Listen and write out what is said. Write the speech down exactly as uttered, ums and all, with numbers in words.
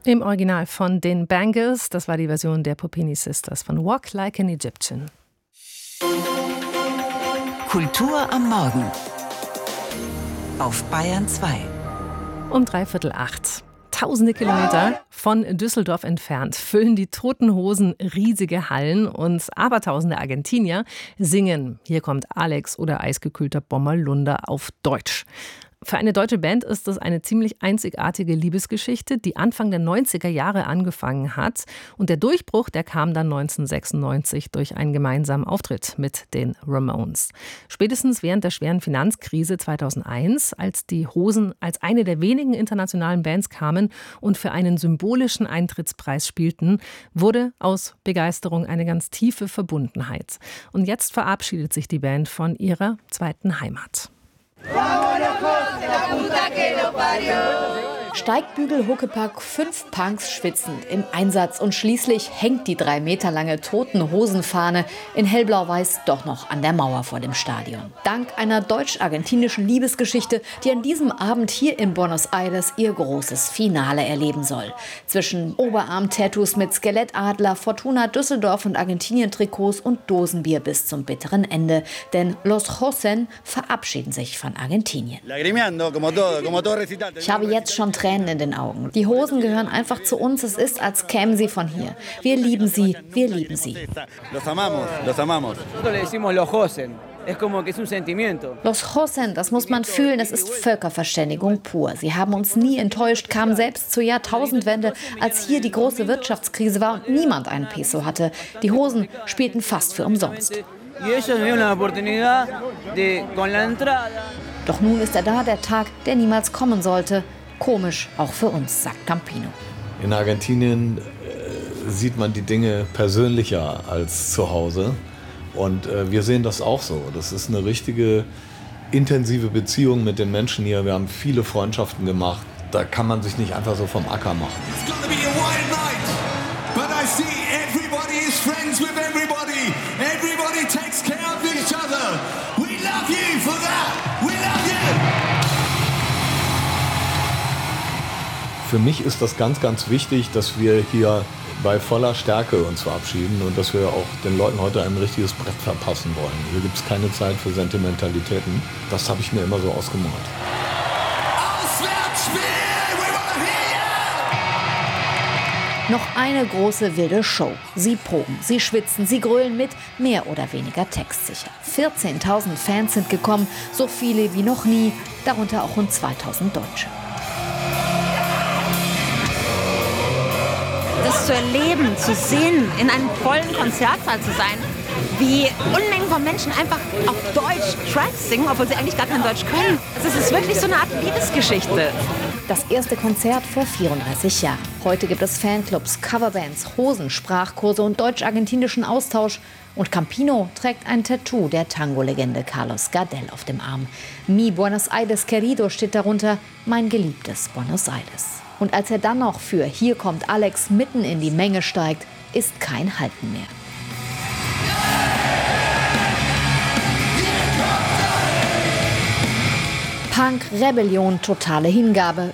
Im Original von den Bangles, das war die Version der Puppini Sisters von Walk Like an Egyptian. Kultur am Morgen auf Bayern zwei. Um dreiviertel acht. Tausende Kilometer von Düsseldorf entfernt füllen die Toten Hosen riesige Hallen und abertausende Argentinier singen Hier kommt Alex oder Eisgekühlter Bommerlunder auf Deutsch. Für eine deutsche Band ist das eine ziemlich einzigartige Liebesgeschichte, die Anfang der neunziger Jahre angefangen hat. Und der Durchbruch, der kam dann neunzehnhundertsechsundneunzig durch einen gemeinsamen Auftritt mit den Ramones. Spätestens während der schweren Finanzkrise zweitausendeins, als die Hosen als eine der wenigen internationalen Bands kamen und für einen symbolischen Eintrittspreis spielten, wurde aus Begeisterung eine ganz tiefe Verbundenheit. Und jetzt verabschiedet sich die Band von ihrer zweiten Heimat. Steigbügel, Huckepack, fünf Punks schwitzend im Einsatz und schließlich hängt die drei Meter lange Toten-Hosen-Fahne in hellblau-weiß doch noch an der Mauer vor dem Stadion. Dank einer deutsch-argentinischen Liebesgeschichte, die an diesem Abend hier in Buenos Aires ihr großes Finale erleben soll. Zwischen Oberarm-Tattoos mit Skelettadler, Fortuna Düsseldorf und Argentinien-Trikots und Dosenbier bis zum bitteren Ende. Denn Los Hosen verabschieden sich von Argentinien. Ich habe jetzt schon Tränen in den Augen. Die Hosen gehören einfach zu uns. Es ist, als kämen sie von hier. Wir lieben sie, wir lieben sie. Los amamos, los amamos. Nosotros le decimos Los Hosen. Es como que es un sentimiento. Los Hosen, das muss man fühlen. Es ist Völkerverständigung pur. Sie haben uns nie enttäuscht, kamen selbst zur Jahrtausendwende, als hier die große Wirtschaftskrise war und niemand einen Peso hatte. Die Hosen spielten fast für umsonst. Doch nun ist er da, der Tag, der niemals kommen sollte. Komisch, auch für uns, sagt Campino. In Argentinien äh, sieht man die Dinge persönlicher als zu Hause. Und äh, wir sehen das auch so. Das ist eine richtige intensive Beziehung mit den Menschen hier. Wir haben viele Freundschaften gemacht. Da kann man sich nicht einfach so vom Acker machen. It's gonna be a wild night, but I see everybody is friends with everybody. Everybody takes care of each other. We love you for that. We love you. Für mich ist das ganz, ganz wichtig, dass wir hier bei voller Stärke uns verabschieden und dass wir auch den Leuten heute ein richtiges Brett verpassen wollen. Hier gibt es keine Zeit für Sentimentalitäten. Das habe ich mir immer so ausgemalt. Noch eine große wilde Show. Sie proben, sie schwitzen, sie grölen mit, mehr oder weniger textsicher. vierzehntausend Fans sind gekommen, so viele wie noch nie, darunter auch rund zweitausend Deutsche. Das zu erleben, zu sehen, in einem vollen Konzertsaal zu sein, wie Unmengen von Menschen einfach auf Deutsch Tracks singen, obwohl sie eigentlich gar kein Deutsch können. Es ist wirklich so eine Art Liebesgeschichte. Das erste Konzert vor vierunddreißig Jahren. Heute gibt es Fanclubs, Coverbands, Hosen, Sprachkurse und deutsch-argentinischen Austausch. Und Campino trägt ein Tattoo der Tango-Legende Carlos Gardel auf dem Arm. Mi Buenos Aires querido steht darunter, mein geliebtes Buenos Aires. Und als er dann noch für Hier kommt Alex mitten in die Menge steigt, ist kein Halten mehr. Punk, Rebellion, totale Hingabe.